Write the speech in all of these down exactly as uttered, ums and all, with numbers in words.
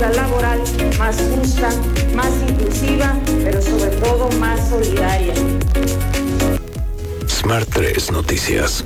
cultura laboral más justa, más inclusiva, pero sobre todo más solidaria. Smart tres Noticias.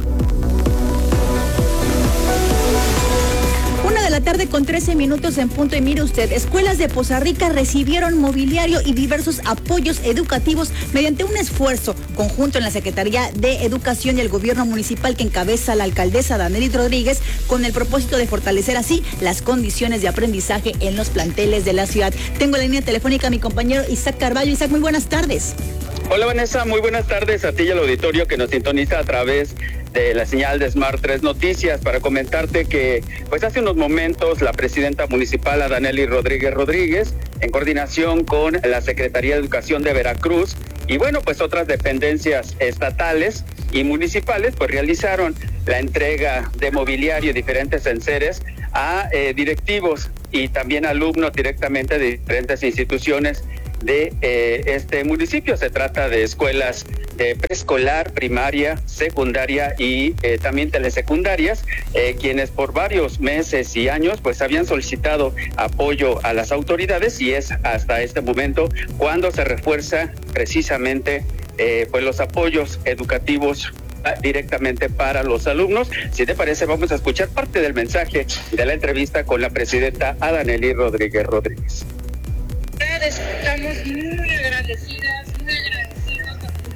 Una de la tarde con trece minutos en punto. Y mire usted, escuelas de Poza Rica recibieron mobiliario y diversos apoyos educativos mediante un esfuerzo conjunto en la Secretaría de Educación y el Gobierno Municipal que encabeza la alcaldesa Danely Rodríguez, con el propósito de fortalecer así las condiciones de aprendizaje en los planteles de la ciudad. Tengo en la línea telefónica a mi compañero Isaac Carballo. Isaac, muy buenas tardes. Hola Vanessa, muy buenas tardes a ti y al auditorio que nos sintoniza a través de la señal de Smart tres Noticias, para comentarte que pues hace unos momentos la presidenta municipal Danely Rodríguez Rodríguez, en coordinación con la Secretaría de Educación de Veracruz y bueno, pues otras dependencias estatales y municipales, pues realizaron la entrega de mobiliario y diferentes enseres a eh, directivos y también alumnos directamente de diferentes instituciones de eh, este municipio. Se trata de escuelas de preescolar, primaria, secundaria y eh, también telesecundarias, eh, quienes por varios meses y años pues habían solicitado apoyo a las autoridades, y es hasta este momento cuando se refuerza precisamente eh, pues los apoyos educativos directamente para los alumnos. Si te parece, vamos a escuchar parte del mensaje de la entrevista con la presidenta Danely Rodríguez Rodríguez. Estamos muy agradecidas, muy agradecidos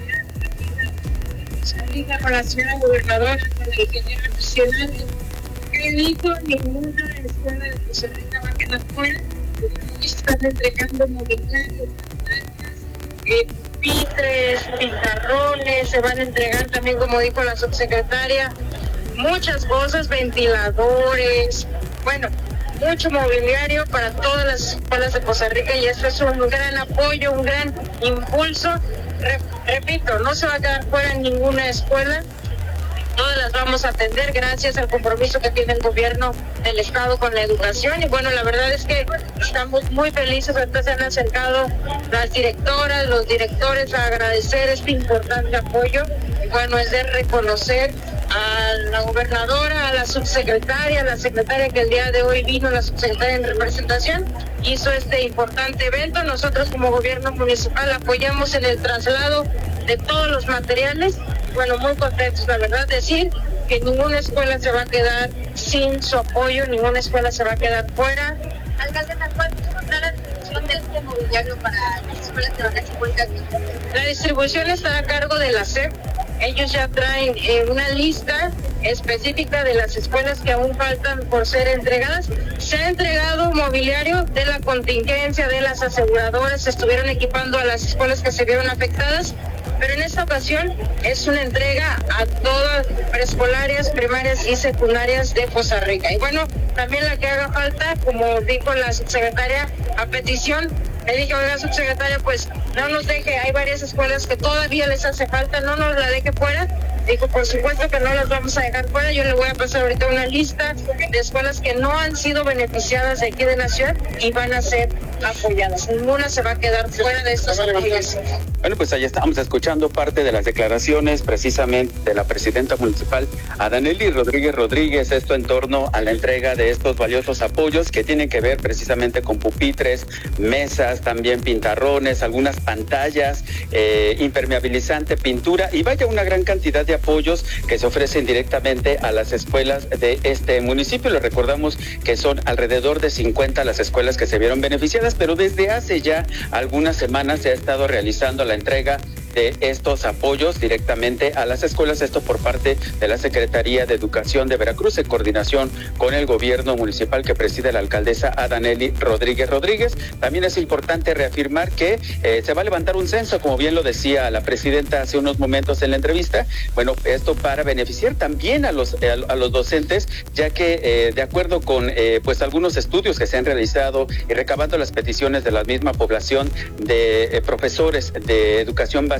con la señora gobernadora, con el ingeniero nacional, que dijo ninguna escuela de Poza Rica va a quedar fuera. Están entregando mobiliario, eh, pitres, pizarrones, se van a entregar también, como dijo la subsecretaria, muchas cosas, ventiladores, bueno, mucho mobiliario para todas las escuelas de Poza Rica, y esto es un gran apoyo, un gran impulso. Re, repito, no se va a quedar fuera ninguna escuela, todas las vamos a atender gracias al compromiso que tiene el gobierno del estado con la educación. Y bueno, la verdad es que estamos muy felices. Ahorita se han acercado las directoras, los directores a agradecer este importante apoyo. Y bueno, es de reconocer a la gobernadora, a la subsecretaria, a la secretaria que el día de hoy vino, la subsecretaria en representación, hizo este importante evento. Nosotros como gobierno municipal apoyamos en el traslado de todos los materiales. Bueno, muy contentos, la verdad, decir que ninguna escuela se va a quedar sin su apoyo, ninguna escuela se va a quedar fuera. Alcaldesa, ¿cuál es la distribución de este mobiliario para las escuelas de la República? La distribución está a cargo de la S E P. Ellos ya traen eh, una lista específica de las escuelas que aún faltan por ser entregadas. Se ha entregado mobiliario de la contingencia, de las aseguradoras, se estuvieron equipando a las escuelas que se vieron afectadas, pero en esta ocasión es una entrega a todas preescolares, primarias y secundarias de Poza Rica. Y bueno, también la que haga falta, como dijo la subsecretaria, a petición, le dije, oiga, subsecretaria, pues no nos deje, hay varias escuelas que todavía les hace falta, no nos la deje fuera. Dijo, por supuesto que no las vamos a dejar fuera. Yo le voy a pasar ahorita una lista de escuelas que no han sido beneficiadas de aquí de la ciudad y van a ser apoyadas. Ninguna se va a quedar fuera de estos apoyos. Bueno, pues ahí estamos escuchando parte de las declaraciones precisamente de la presidenta municipal Danely Rodríguez Rodríguez, esto en torno a la entrega de estos valiosos apoyos que tienen que ver precisamente con pupitres, mesas, también pintarrones, algunas pantallas, eh, impermeabilizante, pintura, y vaya una gran cantidad de apoyos que se ofrecen directamente a las escuelas de este municipio. Les recordamos que son alrededor de cincuenta las escuelas que se vieron beneficiadas, pero desde hace ya algunas semanas se ha estado realizando la entrega de estos apoyos directamente a las escuelas, esto por parte de la Secretaría de Educación de Veracruz, en coordinación con el gobierno municipal que preside la alcaldesa Danely Rodríguez Rodríguez. También es importante reafirmar que eh, se va a levantar un censo, como bien lo decía la presidenta hace unos momentos en la entrevista. Bueno, esto para beneficiar también a los eh, a los docentes, ya que eh, de acuerdo con eh, pues algunos estudios que se han realizado y recabando las peticiones de la misma población de eh, profesores de educación básica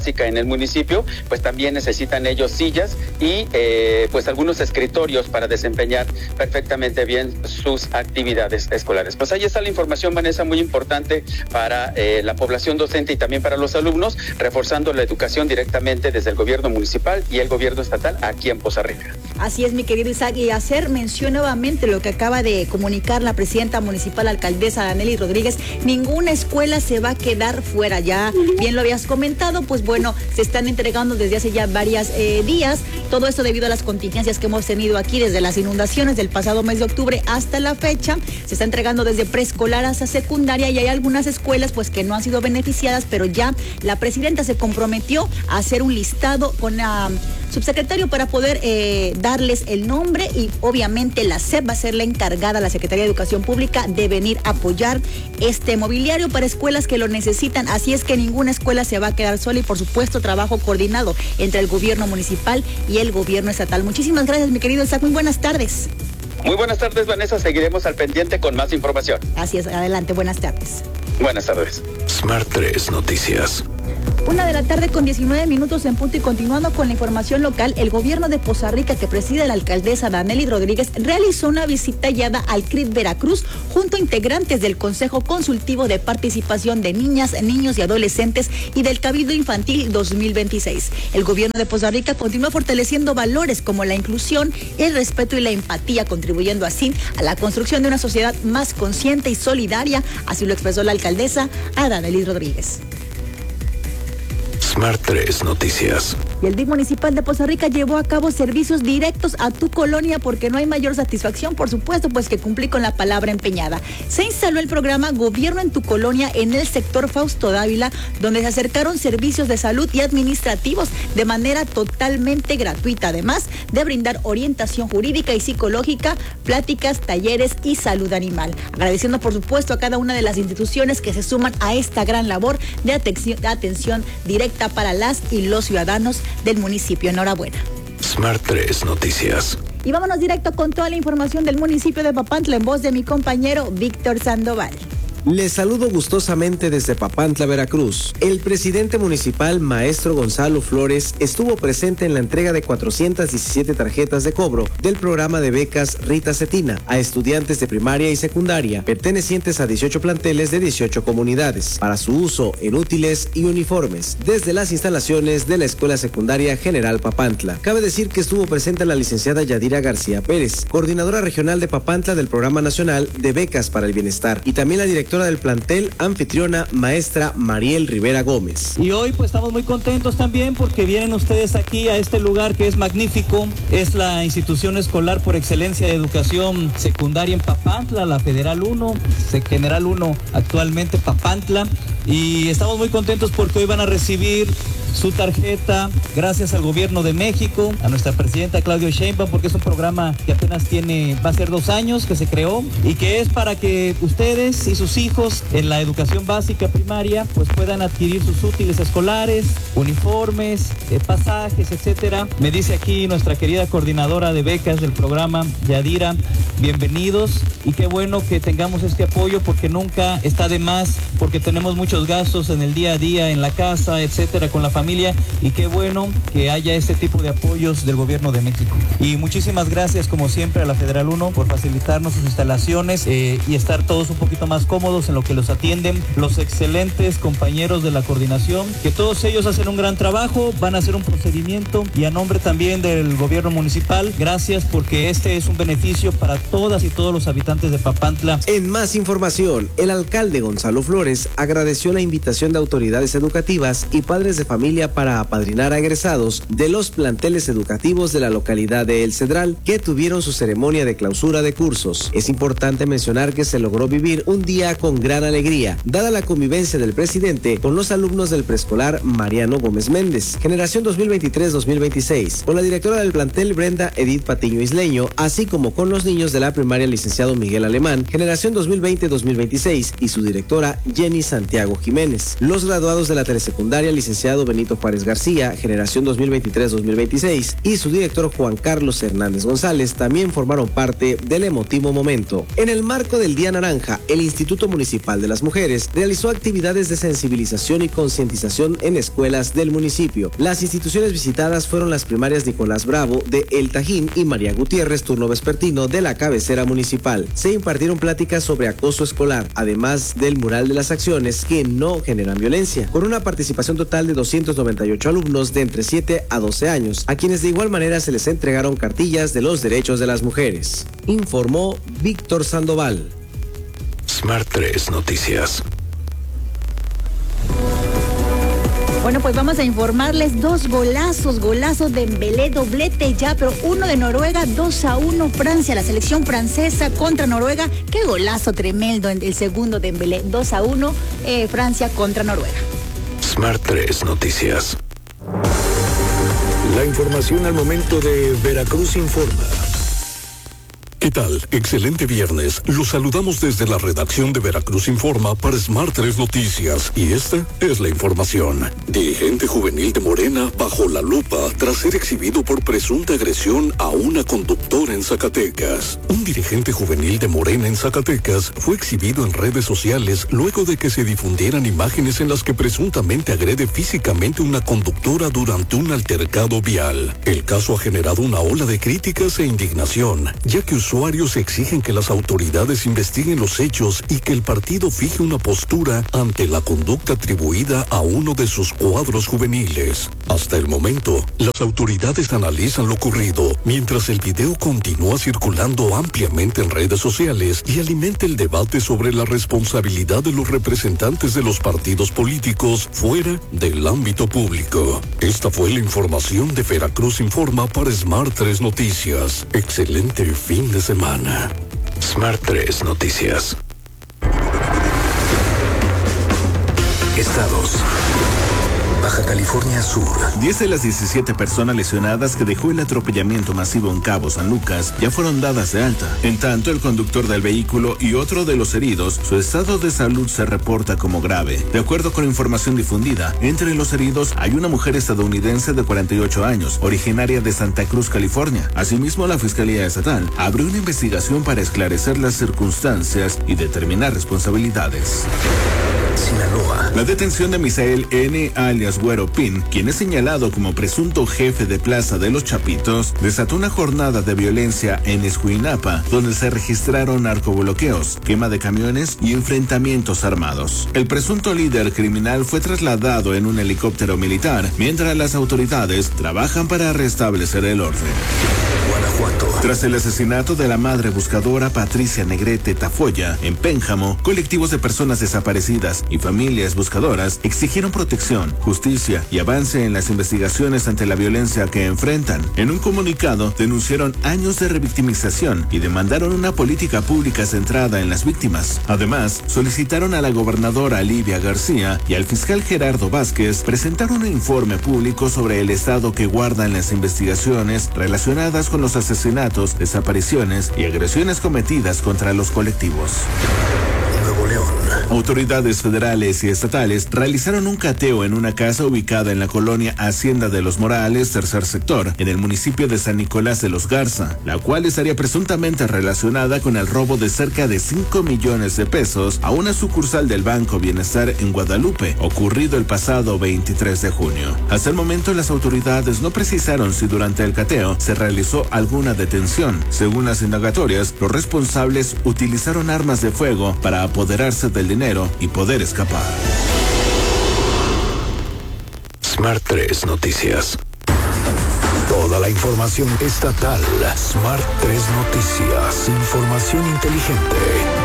básica en el municipio, pues también necesitan ellos sillas y eh, pues algunos escritorios para desempeñar perfectamente bien sus actividades escolares. Pues ahí está la información, Vanessa, muy importante para eh, la población docente y también para los alumnos, reforzando la educación directamente desde el gobierno municipal y el gobierno estatal aquí en Poza Rica. Así es, mi querido Isaac, y hacer mención nuevamente lo que acaba de comunicar la presidenta municipal, alcaldesa Danely Rodríguez: ninguna escuela se va a quedar fuera. Ya bien lo habías comentado, pues bueno, se están entregando desde hace ya varios eh, días, todo esto debido a las contingencias que hemos tenido aquí desde las inundaciones del pasado mes de octubre hasta la fecha. Se está entregando desde preescolar hasta secundaria y hay algunas escuelas pues que no han sido beneficiadas, pero ya la presidenta se comprometió a hacer un listado con la subsecretario para poder eh, darles el nombre, y obviamente la S E P va a ser la encargada, la Secretaría de Educación Pública, de venir a apoyar este mobiliario para escuelas que lo necesitan. Así es que ninguna escuela se va a quedar sola y por supuesto trabajo coordinado entre el gobierno municipal y el gobierno estatal. Muchísimas gracias, mi querido Isaac. Muy buenas tardes. Muy buenas tardes, Vanessa. Seguiremos al pendiente con más información. Así es, adelante, buenas tardes. Buenas tardes. Smart tres Noticias. Una de la tarde con diecinueve minutos en punto, y continuando con la información local, el gobierno de Poza Rica, que preside la alcaldesa Danely Rodríguez, realizó una visita guiada al C R I T Veracruz junto a integrantes del Consejo Consultivo de Participación de Niñas, Niños y Adolescentes y del Cabildo Infantil dos mil veintiséis. El gobierno de Poza Rica continúa fortaleciendo valores como la inclusión, el respeto y la empatía, contribuyendo así a la construcción de una sociedad más consciente y solidaria. Así lo expresó la alcaldesa a Danely Rodríguez. Smart tres Noticias. Y el D I F municipal de Poza Rica llevó a cabo servicios directos a tu colonia porque no hay mayor satisfacción, por supuesto, pues que cumplí con la palabra empeñada. Se instaló el programa Gobierno en tu Colonia en el sector Fausto Dávila, donde se acercaron servicios de salud y administrativos de manera totalmente gratuita, además de brindar orientación jurídica y psicológica, pláticas, talleres y salud animal. Agradeciendo, por supuesto, a cada una de las instituciones que se suman a esta gran labor de atención, de atención directa para las y los ciudadanos del municipio. Enhorabuena. Smart tres Noticias. Y vámonos directo con toda la información del municipio de Papantla en voz de mi compañero Víctor Sandoval. Les saludo gustosamente desde Papantla, Veracruz. El presidente municipal, maestro Gonzalo Flores, estuvo presente en la entrega de cuatrocientas diecisiete tarjetas de cobro del programa de becas Rita Cetina a estudiantes de primaria y secundaria pertenecientes a dieciocho planteles de dieciocho comunidades para su uso en útiles y uniformes desde las instalaciones de la Escuela Secundaria General Papantla. Cabe decir que estuvo presente la licenciada Yadira García Pérez, coordinadora regional de Papantla del Programa Nacional de Becas para el Bienestar, y también la directora del plantel, anfitriona maestra Mariel Rivera Gómez. Y hoy pues estamos muy contentos también porque vienen ustedes aquí a este lugar que es magnífico. Es la institución escolar por excelencia de educación secundaria en Papantla, la Federal uno, General uno actualmente Papantla, y estamos muy contentos porque hoy van a recibir su tarjeta gracias al gobierno de México, a nuestra presidenta Claudia Sheinbaum, porque es un programa que apenas tiene, va a ser dos años que se creó y que es para que ustedes y sus hijos en la educación básica primaria pues puedan adquirir sus útiles escolares, uniformes, eh, pasajes, etcétera. Me dice aquí nuestra querida coordinadora de becas del programa, Yadira, bienvenidos, y qué bueno que tengamos este apoyo porque nunca está de más, porque tenemos muchos gastos en el día a día, en la casa, etcétera, con la familia. Y qué bueno que haya este tipo de apoyos del gobierno de México. Y muchísimas gracias, como siempre, a la Federal uno por facilitarnos sus instalaciones eh, y estar todos un poquito más cómodos en lo que los atienden los excelentes compañeros de la coordinación, que todos ellos hacen un gran trabajo, van a hacer un procedimiento, y a nombre también del gobierno municipal, gracias, porque este es un beneficio para todas y todos los habitantes de Papantla. En más información, el alcalde Gonzalo Flores agradeció la invitación de autoridades educativas y padres de familia para apadrinar a egresados de los planteles educativos de la localidad de El Cedral que tuvieron su ceremonia de clausura de cursos. Es importante mencionar que se logró vivir un día con gran alegría, dada la convivencia del presidente con los alumnos del preescolar Mariano Gómez Méndez, generación dos mil veintitrés dos mil veintiséis, con la directora del plantel Brenda Edith Patiño Isleño, así como con los niños de la primaria licenciado Miguel Alemán, generación dos mil veinte dos mil veintiséis, y su directora Jenny Santiago Jiménez. Los graduados de la telesecundaria licenciado Benito Benito Juárez García, generación dos mil veintitrés dos mil veintiséis, y su director Juan Carlos Hernández González también formaron parte del emotivo momento. En el marco del Día Naranja, el Instituto Municipal de las Mujeres realizó actividades de sensibilización y concientización en escuelas del municipio. Las instituciones visitadas fueron las primarias Nicolás Bravo de El Tajín y María Gutiérrez, turno vespertino de la cabecera municipal. Se impartieron pláticas sobre acoso escolar, además del mural de las acciones que no generan violencia, con una participación total de doscientos noventa y ocho alumnos de entre siete a doce años, a quienes de igual manera se les entregaron cartillas de los derechos de las mujeres. Informó Víctor Sandoval. Smart tres Noticias. Bueno, pues vamos a informarles dos golazos, golazos de Dembélé, doblete ya, pero uno de Noruega, dos a uno Francia, la selección francesa contra Noruega. Qué golazo tremendo el segundo de Dembélé, dos a uno eh, Francia contra Noruega. Smart tres Noticias. La información al momento de Veracruz Informa. ¿Qué tal? Excelente viernes. Los saludamos desde la redacción de Veracruz Informa para Smart tres Noticias. Y esta es la información. Dirigente juvenil de Morena bajo la lupa tras ser exhibido por presunta agresión a una conductora en Zacatecas. Un dirigente juvenil de Morena en Zacatecas fue exhibido en redes sociales luego de que se difundieran imágenes en las que presuntamente agrede físicamente una conductora durante un altercado vial. El caso ha generado una ola de críticas e indignación, ya que usuarios exigen que las autoridades investiguen los hechos y que el partido fije una postura ante la conducta atribuida a uno de sus cuadros juveniles. Hasta el momento, las autoridades analizan lo ocurrido, mientras el video continúa circulando ampliamente en redes sociales y alimenta el debate sobre la responsabilidad de los representantes de los partidos políticos fuera del ámbito público. Esta fue la información de Veracruz Informa para Smart tres Noticias. Excelente fin de semana. Smart tres Noticias. Estados. Baja California Sur. diez de las diecisiete personas lesionadas que dejó el atropellamiento masivo en Cabo San Lucas ya fueron dadas de alta. En tanto, el conductor del vehículo y otro de los heridos, su estado de salud se reporta como grave. De acuerdo con información difundida, entre los heridos hay una mujer estadounidense de cuarenta y ocho años, originaria de Santa Cruz, California. Asimismo, la Fiscalía Estatal abrió una investigación para esclarecer las circunstancias y determinar responsabilidades. Sinaloa. La detención de Misael N. alias Güero Pin, quien es señalado como presunto jefe de Plaza de los Chapitos, desató una jornada de violencia en Escuinapa, donde se registraron narcobloqueos, quema de camiones y enfrentamientos armados. El presunto líder criminal fue trasladado en un helicóptero militar, mientras las autoridades trabajan para restablecer el orden. Guanajuato. Tras el asesinato de la madre buscadora Patricia Negrete Tafoya en Pénjamo, colectivos de personas desaparecidas y familias buscadoras exigieron protección, justicia y avance en las investigaciones ante la violencia que enfrentan. En un comunicado, denunciaron años de revictimización y demandaron una política pública centrada en las víctimas. Además, solicitaron a la gobernadora Livia García y al fiscal Gerardo Vázquez presentar un informe público sobre el estado que guardan las investigaciones relacionadas con los asesinatos, desapariciones y agresiones cometidas contra los colectivos. Nuevo León. Autoridades federales y estatales realizaron un cateo en una casa ubicada en la colonia Hacienda de los Morales, tercer sector, en el municipio de San Nicolás de los Garza, la cual estaría presuntamente relacionada con el robo de cerca de cinco millones de pesos a una sucursal del Banco Bienestar en Guadalupe, ocurrido el pasado veintitrés de junio. Hasta el momento, las autoridades no precisaron si durante el cateo se realizó alguna detención. Según las indagatorias, los responsables utilizaron armas de fuego para apoderarse del dinero y poder escapar. Smart tres Noticias. Toda la información estatal. Smart tres Noticias. Información inteligente.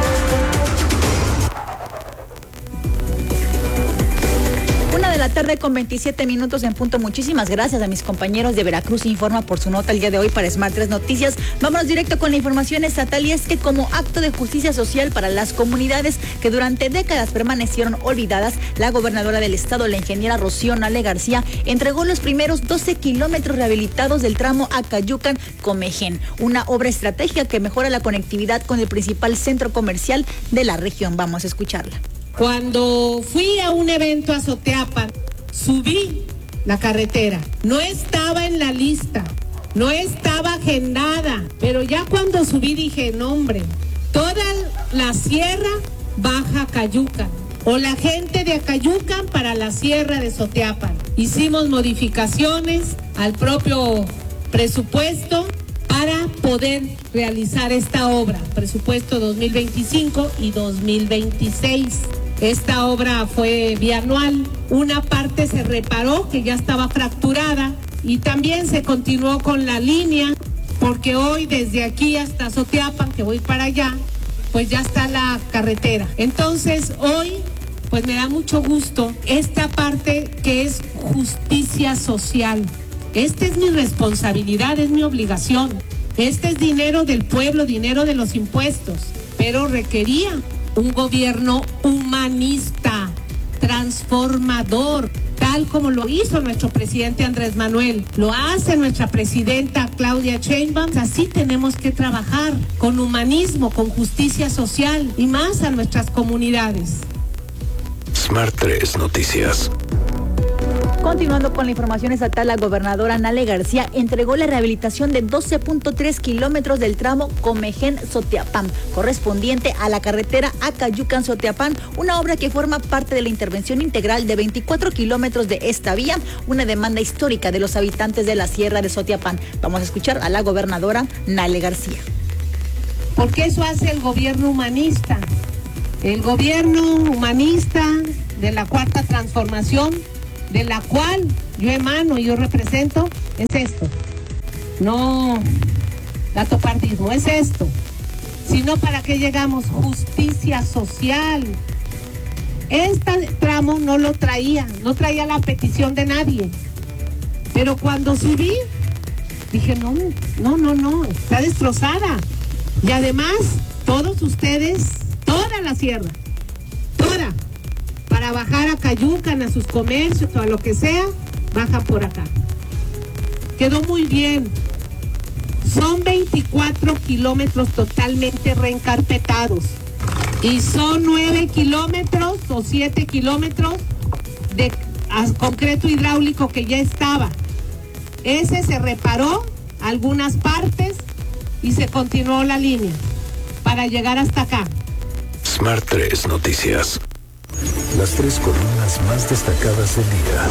La tarde con veintisiete minutos en punto. Muchísimas gracias a mis compañeros de Veracruz Informa por su nota el día de hoy para Smart tres Noticias. Vámonos directo con la información estatal, y es que como acto de justicia social para las comunidades que durante décadas permanecieron olvidadas, la gobernadora del estado, la ingeniera Rocío Nale García, entregó los primeros doce kilómetros rehabilitados del tramo Acayucan-Comején, una obra estratégica que mejora la conectividad con el principal centro comercial de la región. Vamos a escucharla. Cuando fui a un evento a Soteapan, subí la carretera. No estaba en la lista, no estaba agendada, pero ya cuando subí dije, no hombre, toda la sierra baja Acayucan, o la gente de Acayucan para la sierra de Soteapan. Hicimos modificaciones al propio presupuesto para poder realizar esta obra, presupuesto dos mil veinticinco y dos mil veintiséis. Esta obra fue bianual, una parte se reparó que ya estaba fracturada y también se continuó con la línea, porque hoy desde aquí hasta Soteapan, que voy para allá, pues ya está la carretera. Entonces hoy pues me da mucho gusto esta parte que es justicia social. Esta es mi responsabilidad, es mi obligación. Este es dinero del pueblo, dinero de los impuestos, pero requería un gobierno humanista, transformador, tal como lo hizo nuestro presidente Andrés Manuel, lo hace nuestra presidenta Claudia Sheinbaum. Así tenemos que trabajar, con humanismo, con justicia social y más a nuestras comunidades. Smart tres Noticias. Continuando con la información estatal, la gobernadora Nale García entregó la rehabilitación de doce punto tres kilómetros del tramo Comején-Soteapan, correspondiente a la carretera Acayucan-Soteapan, una obra que forma parte de la intervención integral de veinticuatro kilómetros de esta vía, una demanda histórica de los habitantes de la sierra de Soteapan. Vamos a escuchar a la gobernadora Nale García. Porque eso hace el gobierno humanista. El gobierno humanista de la Cuarta Transformación, de la cual yo emano y yo represento, es esto. No gatopardismo, es esto. Sino para que llegamos, justicia social. Este tramo no lo traía, no traía la petición de nadie. Pero cuando subí, dije, no, no, no, no, está destrozada. Y además, todos ustedes, toda la sierra, toda, para bajar a Acayucan, a sus comercios o a lo que sea, bajan por acá. Quedó muy bien. Son veinticuatro kilómetros totalmente reencarpetados. Y son nueve kilómetros o siete kilómetros de concreto hidráulico que ya estaba. Ese se reparó algunas partes y se continuó la línea para llegar hasta acá. Smart tres Noticias. Las tres columnas más destacadas del día.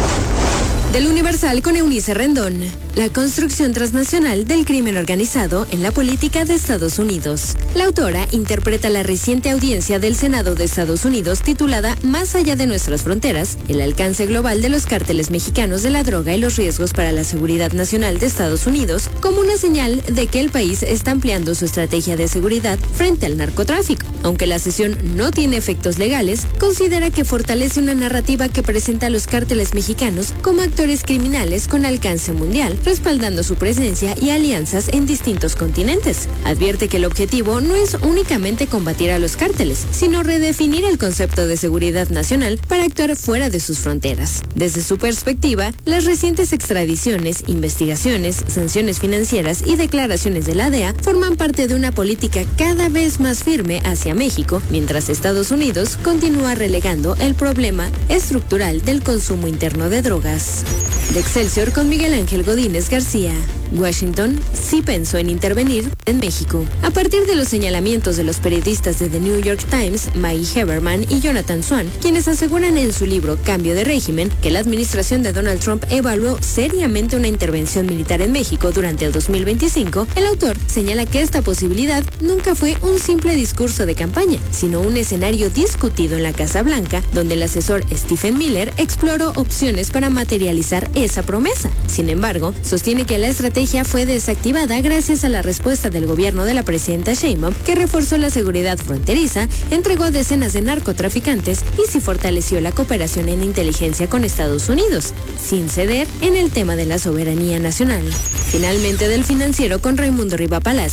Del Universal con Eunice Rendón. La construcción transnacional del crimen organizado en la política de Estados Unidos. La autora interpreta la reciente audiencia del Senado de Estados Unidos titulada Más allá de nuestras fronteras, el alcance global de los cárteles mexicanos de la droga y los riesgos para la seguridad nacional de Estados Unidos como una señal de que el país está ampliando su estrategia de seguridad frente al narcotráfico. Aunque la sesión no tiene efectos legales, considera que fortalece una narrativa que presenta a los cárteles mexicanos como actores criminales con alcance mundial, respaldando su presencia y alianzas en distintos continentes. Advierte que el objetivo no es únicamente combatir a los cárteles, sino redefinir el concepto de seguridad nacional para actuar fuera de sus fronteras. Desde su perspectiva, las recientes extradiciones, investigaciones, sanciones financieras y declaraciones de la D E A forman parte de una política cada vez más firme hacia México, mientras Estados Unidos continúa relegando el problema estructural del consumo interno de drogas. De Excelsior con Miguel Ángel Godínez García. Washington sí pensó en intervenir en México. A partir de los señalamientos de los periodistas de The New York Times, Maggie Haberman y Jonathan Swan, quienes aseguran en su libro Cambio de régimen que la administración de Donald Trump evaluó seriamente una intervención militar en México durante el dos mil veinticinco, el autor señala que esta posibilidad nunca fue un simple discurso de campaña, sino un escenario discutido en la Casa Blanca, donde el asesor Stephen Miller exploró opciones para materializar esa promesa. Sin embargo, sostiene que la estrategia fue desactivada gracias a la respuesta del gobierno de la presidenta Sheinbaum, que reforzó la seguridad fronteriza, entregó decenas de narcotraficantes y se fortaleció la cooperación en inteligencia con Estados Unidos, sin ceder en el tema de la soberanía nacional. Finalmente, del Financiero con Raimundo Riva Palacio.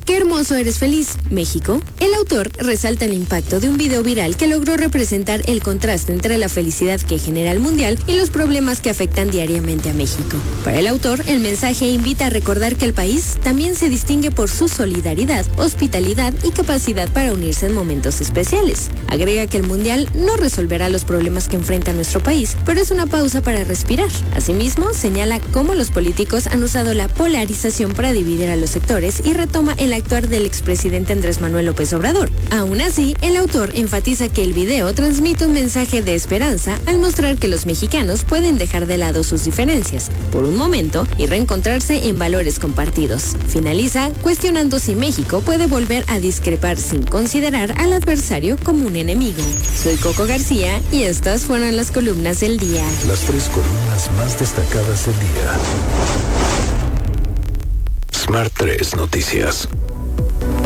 Qué hermoso eres feliz, México. El autor resalta el impacto de un video viral que logró representar el contraste entre la felicidad que genera el Mundial y los problemas que afectan diariamente a México. Para el autor, el mensaje invita a recordar que el país también se distingue por su solidaridad, hospitalidad y capacidad para unirse en momentos especiales. Agrega que el Mundial no resolverá los problemas que enfrenta nuestro país, pero es una pausa para respirar. Asimismo, señala cómo los políticos han usado la polarización para dividir a los sectores y retoma el actuar del expresidente Andrés Manuel López Obrador. Aún así, el autor enfatiza que el video transmite un mensaje de esperanza al mostrar que los mexicanos pueden dejar de lado sus diferencias por un momento y reencontrarse en valores compartidos. Finaliza cuestionando si México puede volver a discrepar sin considerar al adversario como un enemigo. Soy Coco García y estas fueron las columnas del día. Las tres columnas más destacadas del día. Smart tres Noticias.